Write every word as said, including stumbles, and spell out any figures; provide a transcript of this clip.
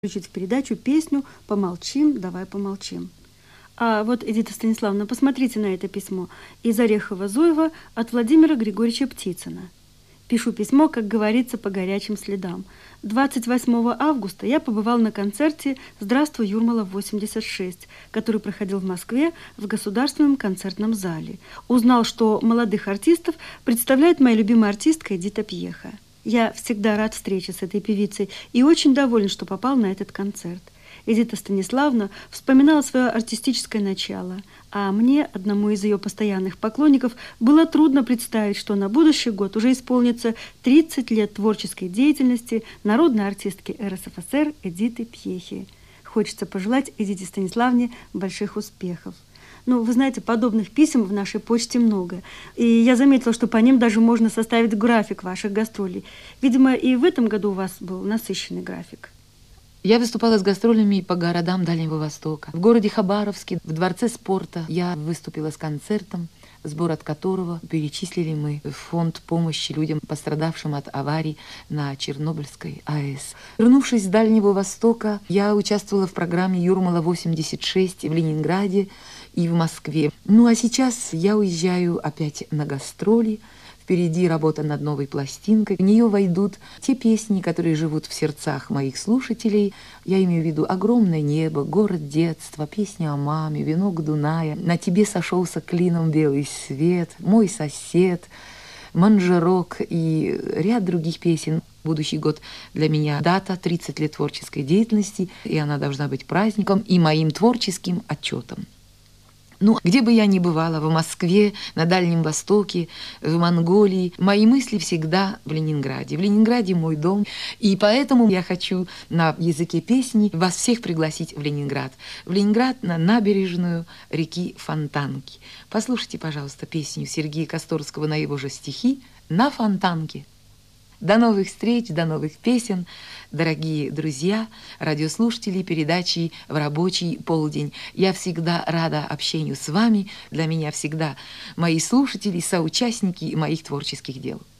включить в передачу песню «Помолчим, давай помолчим». А вот, Эдита Станиславовна, посмотрите на это письмо из Орехова-Зуева от Владимира Григорьевича Птицына. Пишу письмо, как говорится, по горячим следам. двадцать восьмого августа я побывал на концерте «Здравствуй, Юрмала восемьдесят шесть», который проходил в Москве в Государственном концертном зале. Узнал, что молодых артистов представляет моя любимая артистка Эдита Пьеха. Я всегда рад встрече с этой певицей и очень доволен, что попал на этот концерт. Эдита Станиславовна вспоминала свое артистическое начало, а мне, одному из ее постоянных поклонников, было трудно представить, что на будущий год уже исполнится тридцать лет творческой деятельности народной артистки эр эс эф эс эр Эдиты Пьехи. Хочется пожелать Эдите Станиславовне больших успехов. Ну, вы знаете, подобных писем в нашей почте много. И я заметила, что по ним даже можно составить график ваших гастролей. Видимо, и в этом году у вас был насыщенный график. Я выступала с гастролями по городам Дальнего Востока. В городе Хабаровске, в Дворце спорта, я выступила с концертом, сбор от которого перечислили мы в фонд помощи людям, пострадавшим от аварий на Чернобыльской а э с. Вернувшись с Дальнего Востока, я участвовала в программе «Юрмала восемьдесят шесть» в Ленинграде и в Москве. Ну а сейчас я уезжаю опять на гастроли. Впереди работа над новой пластинкой. В нее войдут те песни, которые живут в сердцах моих слушателей. Я имею в виду «Огромное небо», «Город детства», «Песня о маме», «Венок Дуная», «На тебе сошелся клином белый свет», «Мой сосед», «Манжерок» и ряд других песен. Будущий год для меня дата тридцать лет творческой деятельности, и она должна быть праздником и моим творческим отчетом. Ну, где бы я ни бывала, в Москве, на Дальнем Востоке, в Монголии, мои мысли всегда в Ленинграде. В Ленинграде мой дом, и поэтому я хочу на языке песни вас всех пригласить в Ленинград. В Ленинград на набережную реки Фонтанки. Послушайте, пожалуйста, песню Сергея Косторского на его же стихи «На Фонтанке». До новых встреч, до новых песен, дорогие друзья, радиослушатели передачи «В рабочий полдень». Я всегда рада общению с вами. Для меня всегда мои слушатели, соучастники моих творческих дел.